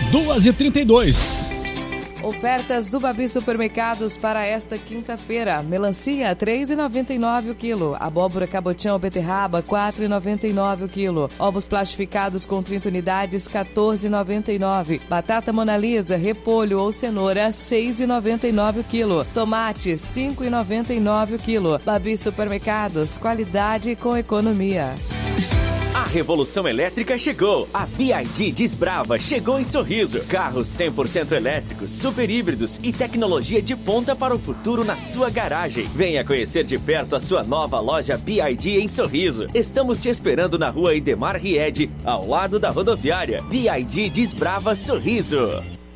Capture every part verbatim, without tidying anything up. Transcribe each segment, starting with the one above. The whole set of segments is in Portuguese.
duas e trinta e dois. Ofertas do Babi Supermercados para esta quinta-feira. Melancia, três reais e noventa e nove centavos o quilo. Abóbora cabotiã ou beterraba, quatro reais e noventa e nove centavos o quilo. Ovos plastificados com trinta unidades, quatorze reais e noventa e nove centavos. Batata Mona Lisa, repolho ou cenoura, seis reais e noventa e nove centavos o quilo. Tomate, cinco reais e noventa e nove centavos o quilo. Babi Supermercados, qualidade com economia. A revolução elétrica chegou. A B Y D Desbrava chegou em Sorriso. Carros cem por cento elétricos, super híbridos e tecnologia de ponta para o futuro na sua garagem. Venha conhecer de perto a sua nova loja B Y D em Sorriso. Estamos te esperando na rua Idemar Ried, ao lado da rodoviária. B Y D Desbrava Sorriso.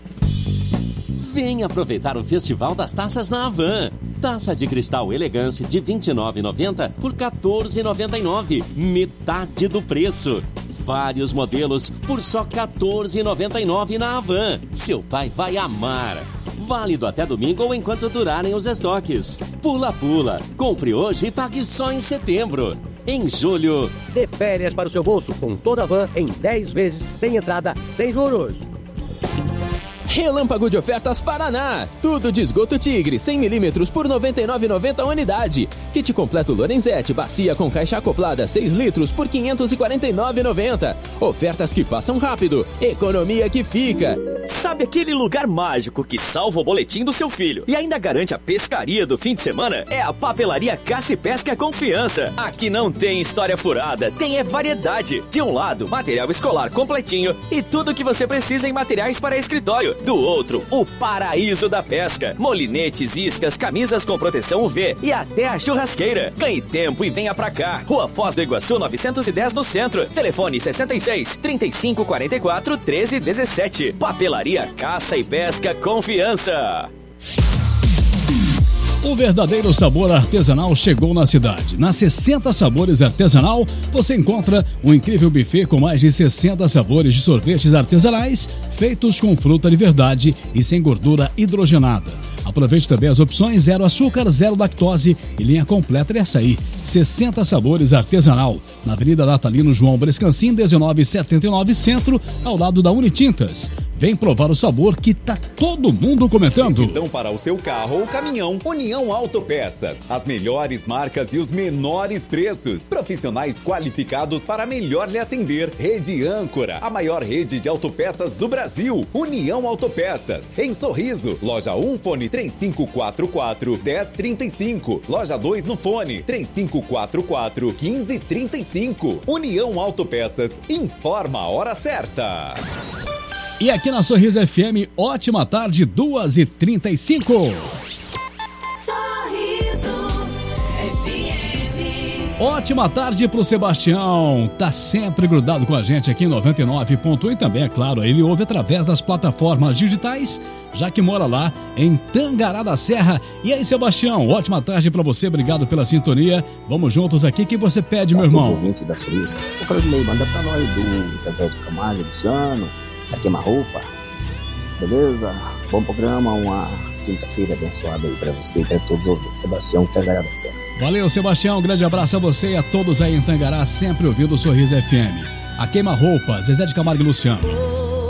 Vem aproveitar o Festival das Taças na Havan. Taça de cristal Elegance de vinte e nove reais e noventa centavos por quatorze reais e noventa e nove centavos. Metade do preço. Vários modelos por só quatorze reais e noventa e nove centavos na Havan. Seu pai vai amar. Válido até domingo ou enquanto durarem os estoques. Pula Pula. Compre hoje e pague só em setembro. Em julho, dê férias para o seu bolso com toda a Havan em dez vezes sem entrada, sem juros. Relâmpago de ofertas Paraná. Tudo de esgoto Tigre, cem milímetros por noventa e nove reais e noventa centavos a unidade. Kit completo Lorenzetti, bacia com caixa acoplada seis litros por quinhentos e quarenta e nove reais e noventa centavos. Ofertas que passam rápido, economia que fica. Sabe aquele lugar mágico que salva o boletim do seu filho e ainda garante a pescaria do fim de semana? É a Papelaria Caça e Pesca Confiança. Aqui não tem história furada, tem é variedade. De um lado, material escolar completinho e tudo que você precisa em materiais para escritório. Do outro, o paraíso da pesca. Molinetes, iscas, camisas com proteção U V e até a churrasqueira. Ganhe tempo e venha pra cá. Rua Foz do Iguaçu novecentos e dez no centro. Telefone sessenta e seis, trinta e cinco, quarenta e quatro, treze, dezessete. Papelaria Caça e Pesca Confiança. O verdadeiro sabor artesanal chegou na cidade. Na sessenta Sabores Artesanal, você encontra um incrível buffet com mais de sessenta sabores de sorvetes artesanais, feitos com fruta de verdade e sem gordura hidrogenada. Aproveite também as opções zero açúcar, zero lactose e linha completa de açaí. sessenta Sabores Artesanal, na Avenida Natalino João Brescancin, dezenove setenta e nove Centro, ao lado da Unitintas. Vem provar o sabor que tá todo mundo comentando. Revisão para o seu carro ou caminhão. União Autopeças. As melhores marcas e os menores preços. Profissionais qualificados para melhor lhe atender. Rede Âncora, a maior rede de autopeças do Brasil. União Autopeças. Em Sorriso. Loja um, fone três cinco quatro quatro, um zero três cinco. Loja dois no fone três cinco quatro quatro, um cinco três cinco. União Autopeças. Informa a hora certa. E aqui na Sorriso F M, ótima tarde, duas e trinta e cinco. Sorriso F M. Ótima tarde pro Sebastião, tá sempre grudado com a gente aqui em noventa e nove ponto um e também, é claro, ele ouve através das plataformas digitais, já que mora lá em Tangará da Serra. E aí, Sebastião, ótima tarde pra você, obrigado pela sintonia. Vamos juntos aqui, o que você pede, meu irmão? ouvinte da Sorriso, eu falei, manda pra nós do Zezé de Camargo, Luciano, da Queima-Roupa, beleza? Bom programa, uma quinta-feira abençoada aí pra você e pra todos os ouvintes. Sebastião, Tangará da Serra. Valeu, Sebastião, um grande abraço a você e a todos aí em Tangará, sempre ouvindo o Sorriso F M. A Queima-Roupa, Zezé de Camargo e Luciano.